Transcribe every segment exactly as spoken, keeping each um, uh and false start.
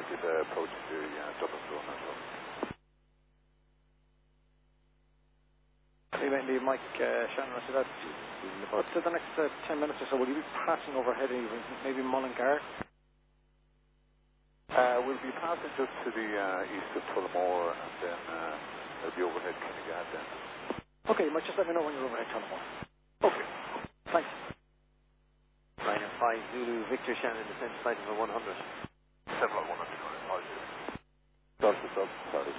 United uh, approach to uh, Dublin zone as well. Maybe Mike uh, Shannon, so that's what's the next uh, ten minutes or so? Will you be passing overhead even maybe Mullingar? Uh, we'll be passing just to the uh, east of Tullamore, and then uh, there'll be overhead Kinnegad then. Okay, you might just let me know when you're overhead Tullamore. Okay. Thanks. Liner five Zulu Victor Shannon, descent flight number one hundred. seven one hundred, apologies. Delta, Delta, sorry.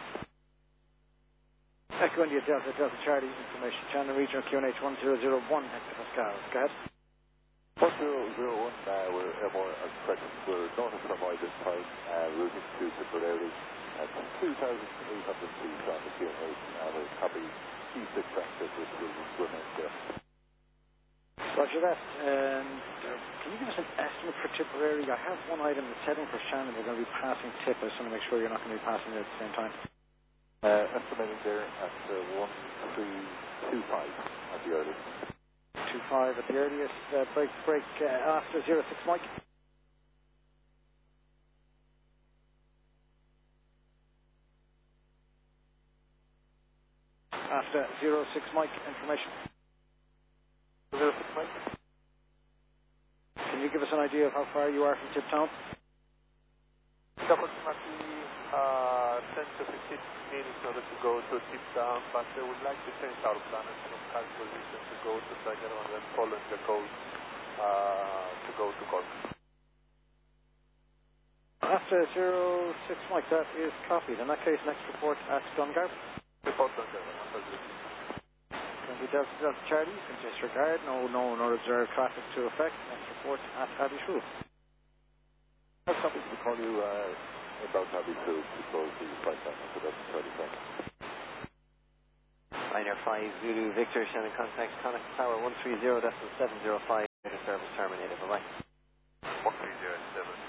Echo India Delta, Delta Charlie, information channel, regional Q N H one zero zero one, Hector Pascal. Go ahead. one zero zero one, uh, we're airborne as expected. We're north of Fermoy this time, uh, routing to Tipperary at two thousand eight hundred feet on the Q N H, and we'll copy T six access, which will remain there. Roger that. And uh, can you give us an estimate for Tipperary? I have one item that's heading for Shannon. We're going to be passing Tip. I just want to make sure you're not going to be passing it at the same time. Uh, estimating there at uh, one three two five at the earliest. two five at the earliest. Uh, break, break uh, after zero six Mike. After zero six Mike, information. zero six Mike. Can you give us an idea of how far you are from Tip Town? Approximately uh, ten to fifteen minutes in order to go to Tip Town, but they would like to change our plan from current position to go to Saginaw and then following the coast uh, to go to Cork. After zero six Mike, that is copied. In that case, next report at Dungar. Report Dungar. Can be Delta Delta Charlie, you can disregard, no known or observed traffic to affect. Next report at Abbey Shrew. I'll copy to call you uh, about Abbey Shrew to close the flight time for that thirty seconds. Liner five Zulu Victor Shannon, contact Connacht Tower one three zero seven zero five, service terminated. Bye bye. one three zero seven